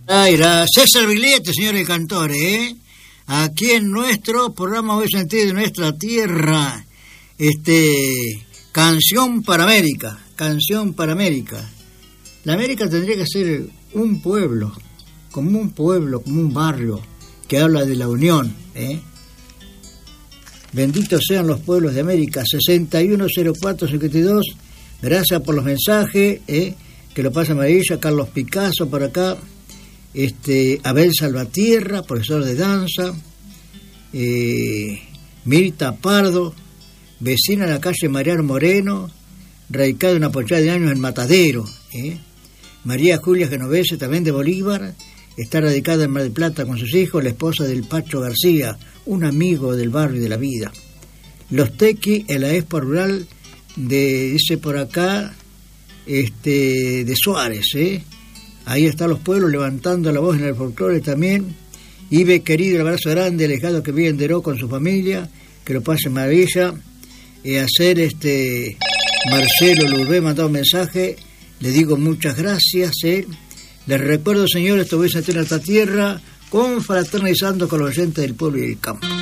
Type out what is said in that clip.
Era César Vigliete, señores cantores, aquí en nuestro programa Hoy Sentido de Nuestra Tierra, Canción para América, Canción para América. La América tendría que ser un pueblo, como un barrio, que habla de la unión, Benditos sean los pueblos de América. 610452. Gracias por los mensajes, que lo pasa maravilla. Carlos Picasso por acá. Abel Salvatierra, profesor de danza. Mirta Pardo, vecina de la calle Mariano Moreno, radicada una ponchada de años en Matadero. María Julia Genovese, también de Bolívar. Está radicada en Mar del Plata con sus hijos, la esposa del Pacho García, un amigo del barrio y de la vida. Los Tequi en la Expo Rural dice por acá, de Suárez, Ahí están los pueblos levantando la voz en el folclore también. Ibe, querido, el abrazo grande, alejado que vive en Deró con su familia, que lo pase maravilla. Marcelo Lourbe mandó un mensaje, le digo muchas gracias, Les recuerdo, señores, esto voy a sentir en esta tierra, confraternizando con los oyentes del pueblo y del campo.